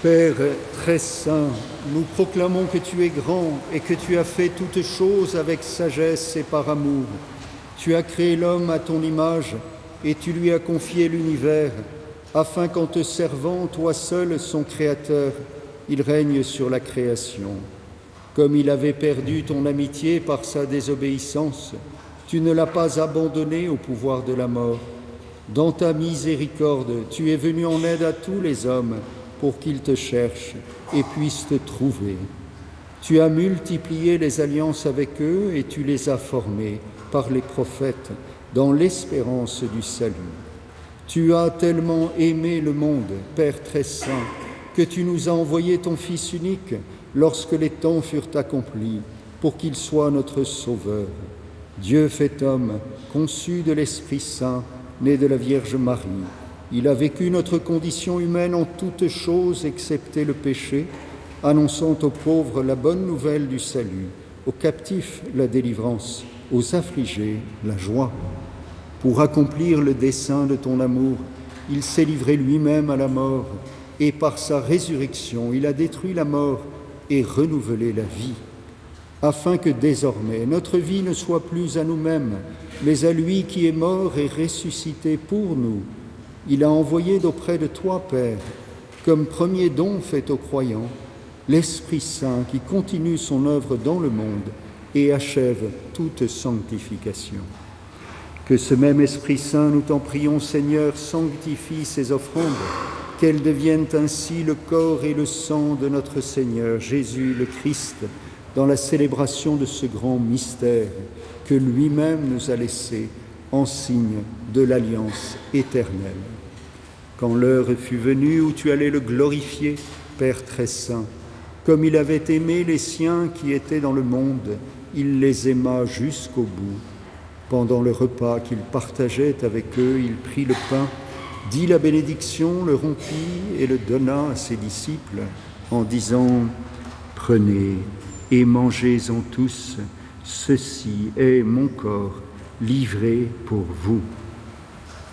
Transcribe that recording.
Père très saint, nous proclamons que tu es grand et que tu as fait toutes choses avec sagesse et par amour. Tu as créé l'homme à ton image et tu lui as confié l'univers, afin qu'en te servant, toi seul, son Créateur, il règne sur la création. Comme il avait perdu ton amitié par sa désobéissance, tu ne l'as pas abandonné au pouvoir de la mort. Dans ta miséricorde, tu es venu en aide à tous les hommes pour qu'ils te cherchent et puissent te trouver. Tu as multiplié les alliances avec eux et tu les as formés par les prophètes dans l'espérance du salut. Tu as tellement aimé le monde, Père très saint, que tu nous as envoyé ton Fils unique lorsque les temps furent accomplis, pour qu'il soit notre Sauveur. Dieu fait homme, conçu de l'Esprit Saint, né de la Vierge Marie. Il a vécu notre condition humaine en toutes choses excepté le péché, annonçant aux pauvres la bonne nouvelle du salut, aux captifs la délivrance, aux affligés la joie. Pour accomplir le dessein de ton amour, il s'est livré lui-même à la mort, et par sa résurrection, il a détruit la mort et renouvelé la vie, afin que désormais notre vie ne soit plus à nous-mêmes, mais à lui qui est mort et ressuscité pour nous. Il a envoyé d'auprès de toi, Père, comme premier don fait aux croyants, l'Esprit Saint qui continue son œuvre dans le monde et achève toute sanctification. Que ce même Esprit Saint, nous t'en prions, Seigneur, sanctifie ces offrandes, qu'elles deviennent ainsi le corps et le sang de notre Seigneur, Jésus le Christ, dans la célébration de ce grand mystère que lui-même nous a laissé en signe de l'alliance éternelle. Quand l'heure fut venue où tu allais le glorifier, Père très saint, comme il avait aimé les siens qui étaient dans le monde, il les aima jusqu'au bout. Pendant le repas qu'il partageait avec eux, il prit le pain, dit la bénédiction, le rompit et le donna à ses disciples en disant « Prenez et mangez-en tous, ceci est mon corps livré pour vous. »